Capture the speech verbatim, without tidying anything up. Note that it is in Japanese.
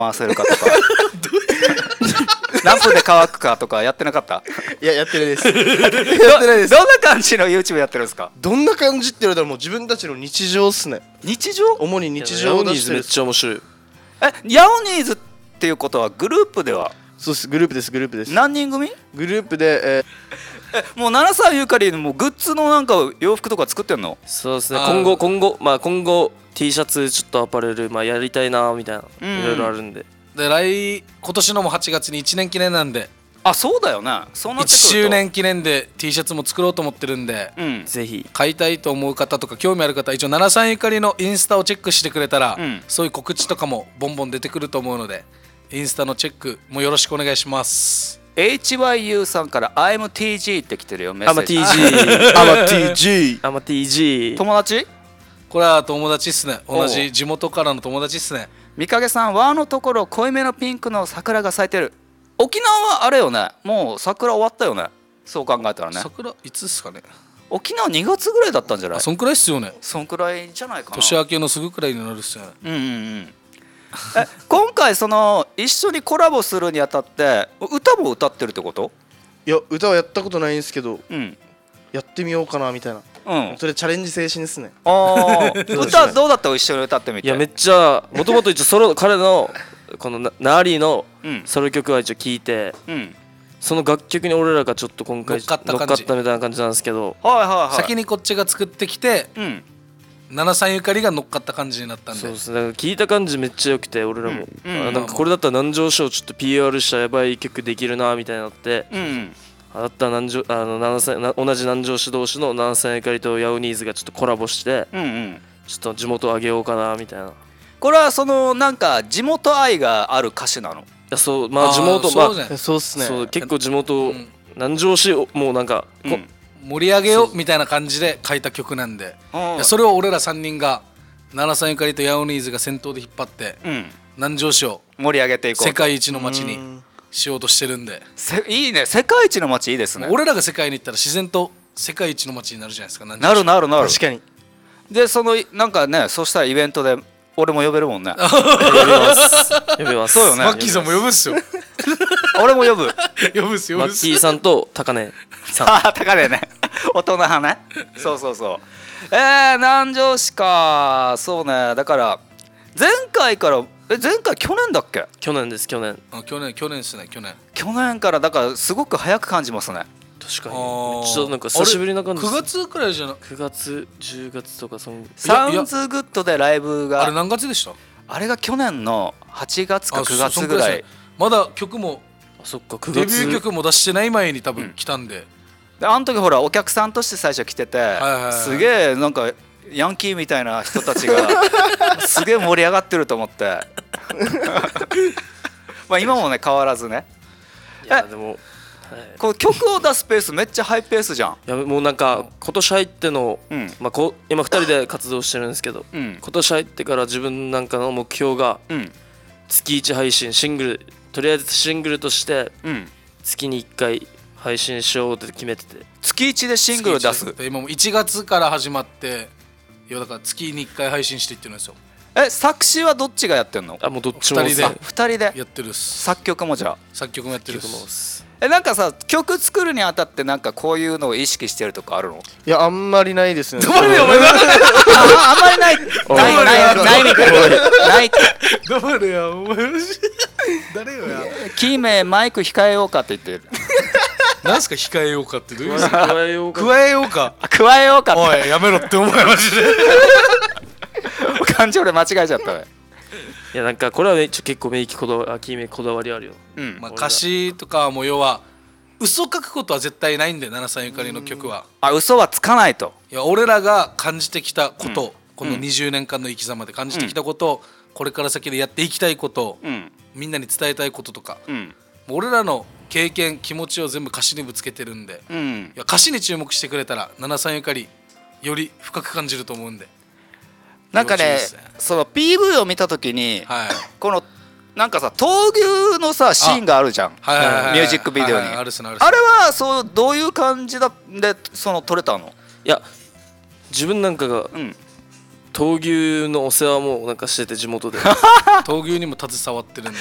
回せるかとか何分で乾くかとかやってなかった？ いややってないですやってないです。どんな感じの YouTube やってるんですか？ どんな感じって言われたらもう自分たちの日常っすね。 日常？ 主に日常を出してる。 めっちゃ面白い。 え、ヤオニーズっていうことはグループでは？ そうです、グループですグループです。 何人組？ グループで、えーえ、もう七さんゆかりのもうグッズのなんか洋服とか作ってんの？ そうですね。今後今後まあ今後 T シャツちょっとアパレルまあやりたいなみたいな、うん、いろいろあるんで。 で来今年のもはちがつにいちねん記念なんで。 あ、そうだよね。そうなってくるといちしゅうねん記念で T シャツも作ろうと思ってるんで、 うん、 ぜひ買いたいと思う方とか興味ある方、一応七さんゆかりのインスタをチェックしてくれたら、うん、そういう告知とかもボンボン出てくると思うので、インスタのチェックもよろしくお願いします。 エイチワイユー さんから アイエムティージー って来てるよ、メッセージ。 アマ ティージーアマ ティージーアマ ティージー友達？ これは友達っすね。同じ地元からの友達っすね。 みかげさん、輪のところ濃いめのピンクの桜が咲いてる。沖縄はあれよね、もう桜終わったよね、そう考えたらね。 桜いつっすかね。 沖縄にがつぐらいだったんじゃない？ あ、そんくらいっすよね。 そんくらいじゃないかな。 年明けのすぐくらいになるっすよね。 うんうんうん。え、今回その一緒にコラボするにあたって歌も歌ってるってこと？ いや、歌はやったことないんですけど、 うん、 やってみようかなみたいな。うん、それチャレンジ精神ですね。 あ歌どうだった？一緒に歌ってみて。 いやめっちゃ、もともと一応ソロ彼のこのナーリーのソロ曲は一応聴いて、うん、その楽曲に俺らがちょっと今回乗っかったみたいな感じなんですけど、 はいはいはい、 先にこっちが作ってきて、うん、七さんゆかりが乗っかった感じになったんで。 そうですね。だから聞いた感じめっちゃ良くて、俺らも、うん、なんかこれだったら南城市をちょっと ピーアール したやばい曲できるなみたいになって、うん、だったら南城あの七さんな同じ南城市同士の七さんゆかりとヤオニーズがちょっとコラボして、うんうん、ちょっと地元を上げようかなみたいな。 これはそのなんか地元愛がある歌詞なの？いや、そう、まあ地元、まあそうっすね。 そう、結構地元、うん、南城市をもうなんか、うん、 盛り上げようみたいな感じで書いた曲なんで、いやそれを俺らさんにんが七さんゆかりとヤオニーズが先頭で引っ張って、うん、南城市を盛り上げていこうと、 世界一の街にしようとしてるんで。 いいね、世界一の街いいですね。 俺らが世界に行ったら自然と世界一の街になるじゃないですか。 なるなるなる。 確かに。 でそのなんかね、そうしたらイベントで俺も呼べるもんね。呼びます呼びます。 そうよね。 マッキーさんも呼ぶっすよ。 俺も呼ぶ。 呼ぶっすよ。 マッキーさんと高根さん。 あ、高根ね。大人派ね。そうそうそう。えー、南城市か。そうね。だから前回から、え、前回去年だっけ？ 去年です、去年。 あ、去年去年ですね、去年。 去年からだからすごく早く感じますね。 確かに。ちょっとなんか久しぶりな感じ。 くがつくらいじゃなくがつじゅうがつとかそん。 サウンズグッドでライブが。 あれ何月でした？ あれが去年のはちがつかくがつぐらい。 まだ曲も、 あ、そっか、くがつデビュー曲も出してない前に多分来たんで。 であの時ほらお客さんとして最初来てて、すげえなんかヤンキーみたいな人たちがすげえ盛り上がってると思ってまあ今もね変わらずね。 いやでも、はい、 この曲を出すペースめっちゃハイペースじゃん。 いやもうなんか今年入っての、うん、まあ、こ今ふたりで活動してるんですけど、うん、今年入ってから自分なんかの目標が、うん、月いち配信シングル、とりあえずシングルとして月にいっかい配信しようって決めてて、 月いちでシングル出す。 今もいちがつから始まって、いやだから月にいっかい配信していってるんですよ。 え、作詞はどっちがやってんの？ あ、もうどっちもふたりでふたりでやってるっす。 作曲もじゃあ作曲もやってるっす。 え、なんかさ、曲作るにあたってなんかこういうのを意識してるとかあるの？ いや、あんまりないですね。 どうでお前あんまりないないないないみたいなないって。 どうでやお前誰よや。 キーメマイク控えようかって言ってる。 なんすか控えようかってどういう加えようか加えようか加えようかって。 おいやめろって思いました。 漢字俺間違えちゃったね。 いやなんかこれはめっちゃ結構メイキこだわり、キーメこだわりあるよ。 うん、まあ歌詞とかも要は嘘書くことは絶対ないんで、七さんゆかりの曲は。 あ、嘘はつかないと。 いや俺らが感じてきたこと、うん、このにじゅうねんかんの生き様で感じてきたこと、うん、これから先でやっていきたいこと、うん、みんなに伝えたいこととか、うん、俺らの経験気持ちを全部歌詞にぶつけてるんで、うん、いや歌詞に注目してくれたら七さんゆかりより深く感じると思うんで。 なんかね、その ピーブイ を見たときに、はい、このなんかさ闘牛のさシーンがあるじゃん、ミュージックビデオに。あれはそうどういう感じだでその撮れたの？ いや自分なんかが、うん、 闘牛のお世話もなんかしてて地元で闘牛にも携わってるんだ